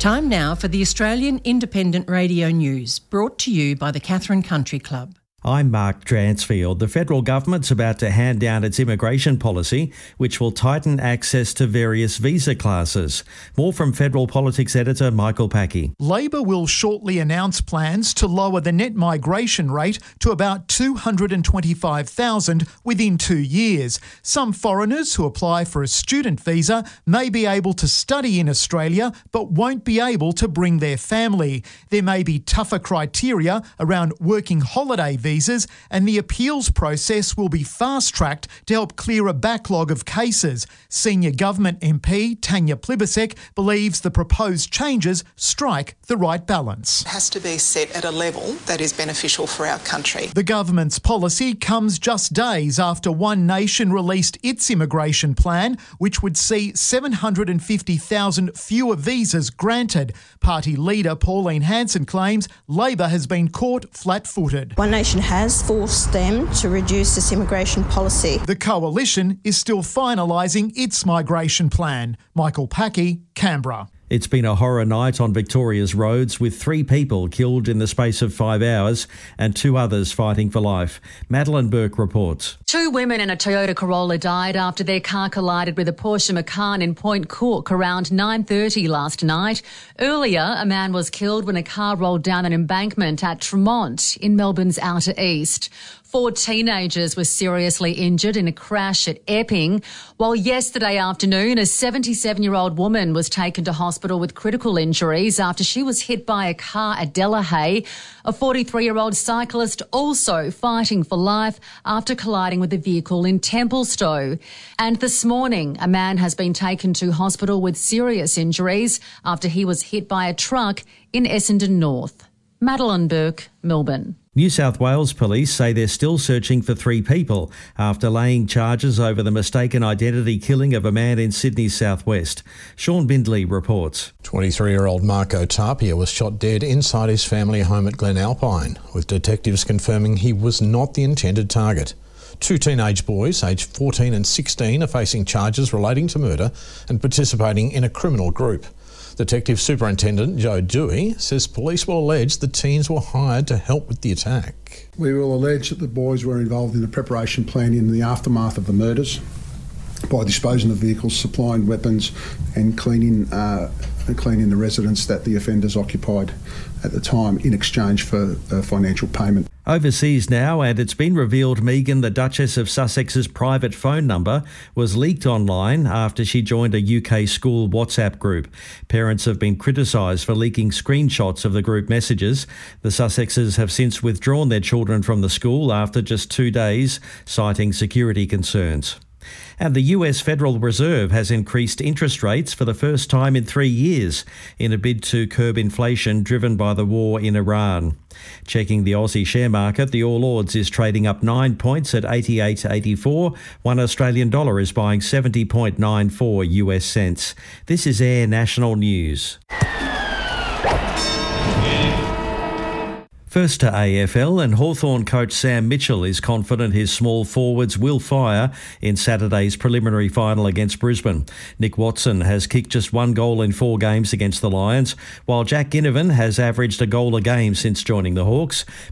Time now for the Australian Independent Radio News, brought to you by the Katherine Country Club. I'm Mark Dransfield. The federal government's about to hand down its immigration policy, which will tighten access to various visa classes. More from Federal Politics editor Michael Packey. Labor will shortly announce plans to lower the net migration rate to about 225,000 within 2 years. Some foreigners who apply for a student visa may be able to study in Australia but won't be able to bring their family. There may be tougher criteria around working holiday visas, and the appeals process will be fast-tracked to help clear a backlog of cases. Senior government MP Tanya Plibersek believes the proposed changes strike the right balance. It has to be set at a level that is beneficial for our country. The government's policy comes just days after One Nation released its immigration plan, which would see 750,000 fewer visas granted. Party leader Pauline Hanson claims Labor has been caught flat-footed. One Nation has forced them to reduce this immigration policy. The coalition is still finalising its migration plan. Michael Packey, Canberra. It's been a horror night on Victoria's roads, with 3 people killed in the space of 5 hours and 2 others fighting for life. Madeline Burke reports. 2 women in a Toyota Corolla died after their car collided with a Porsche Macan in Point Cook around 9:30 last night. Earlier, a man was killed when a car rolled down an embankment at Tremont in Melbourne's outer east. 4 teenagers were seriously injured in a crash at Epping, while yesterday afternoon a 77-year-old woman was taken to hospital with critical injuries after she was hit by a car at Delahaye. A 43-year-old cyclist also fighting for life after colliding with a vehicle in Templestowe. And this morning, a man has been taken to hospital with serious injuries after he was hit by a truck in Essendon North. Madeline Burke, Melbourne. New South Wales police say they're still searching for 3 people after laying charges over the mistaken identity killing of a man in Sydney's southwest. Sean Bindley reports. 23-year-old Marco Tapia was shot dead inside his family home at Glen Alpine, with detectives confirming he was not the intended target. 2 teenage boys, aged 14 and 16, are facing charges relating to murder and participating in a criminal group. Detective Superintendent Joe Dewey says police will allege the teens were hired to help with the attack. We will allege that the boys were involved in the preparation plan in the aftermath of the murders by disposing of vehicles, supplying weapons and cleaning the residence that the offenders occupied at the time in exchange for financial payment. Overseas now, and it's been revealed Meghan, the Duchess of Sussex's private phone number was leaked online after she joined a UK school WhatsApp group. Parents have been criticised for leaking screenshots of the group messages. The Sussexes have since withdrawn their children from the school after just 2 days, citing security concerns. And the US Federal Reserve has increased interest rates for the first time in 3 years in a bid to curb inflation driven by the war in Iran. Checking the Aussie share market, the All Ords is trading up 9 points at 88.84. 1 Australian dollar is buying 70.94 US cents. This is Air National News. First to AFL, and Hawthorn coach Sam Mitchell is confident his small forwards will fire in Saturday's preliminary final against Brisbane. Nick Watson has kicked just 1 goal in 4 games against the Lions, while Jack Ginnivan has averaged a goal a game since joining the Hawks.